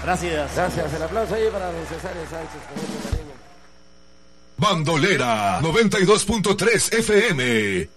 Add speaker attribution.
Speaker 1: Gracias.
Speaker 2: Gracias. El aplauso ahí para don Cesario Sánchez con mucho cariño.
Speaker 3: Bandolera 92.3 FM.